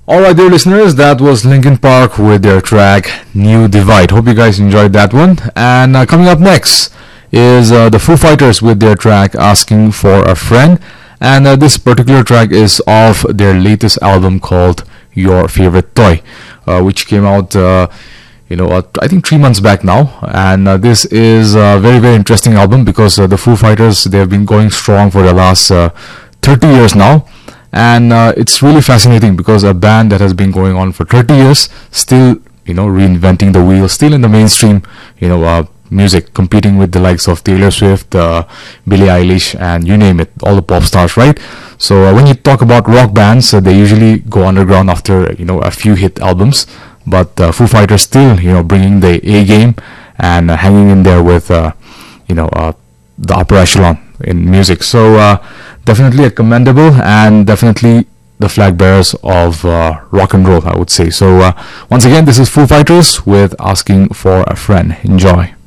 Alright, dear listeners, that was Linkin Park with their track New Divide. Hope you guys enjoyed that one. And coming up next is the Foo Fighters with their track Asking for a Friend. And this particular track is off their latest album called Your Favorite Toy, which came out, I think 3 months back now. And this is a very, very interesting album because the Foo Fighters, they have been going strong for the last 30 years now. And it's really fascinating because a band that has been going on for 30 years still reinventing the wheel, still in the mainstream music, competing with the likes of Taylor Swift, Billie Eilish, and you name it, all the pop stars, right? So when you talk about rock bands, they usually go underground after a few hit albums, but Foo Fighters still bringing the A game and hanging in there with the upper echelon in music. So definitely a commendable and definitely the flag bearers of rock and roll, I would say. So once again, this is Foo Fighters with Asking for a Friend. Enjoy.